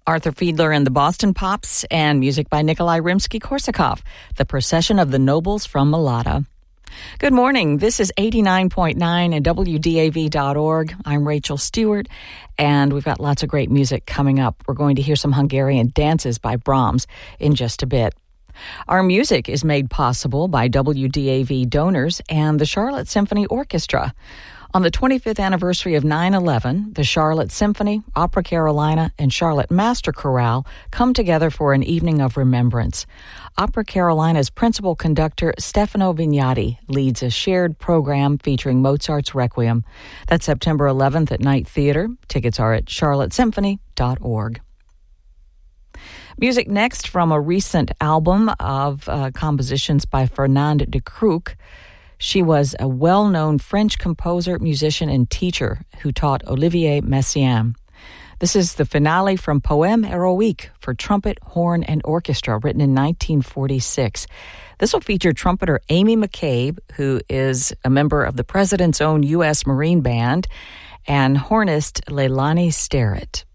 Arthur Fiedler and the Boston Pops, and music by Nikolai Rimsky-Korsakov, The Procession of the Nobles from Malata. Good morning. This is 89.9 at WDAV.org. I'm Rachel Stewart, and we've got lots of great music coming up. We're going to hear some Hungarian dances by Brahms in just a bit. Our music is made possible by WDAV donors and the Charlotte Symphony Orchestra. On the 25th anniversary of 9/11, the Charlotte Symphony, Opera Carolina, and Charlotte Master Chorale come together for an evening of remembrance. Opera Carolina's principal conductor, Stefano Vignati, leads a shared program featuring Mozart's Requiem. That's September 11th at Knight Theater. Tickets are at charlottesymphony.org. Music next from a recent album of compositions by Fernande de Crook. She was a well-known French composer, musician, and teacher who taught Olivier Messiaen. This is the finale from Poème Héroïque for trumpet, horn, and orchestra, written in 1946. This will feature trumpeter Amy McCabe, who is a member of the President's own U.S. Marine Band, and hornist Leilani Starrett.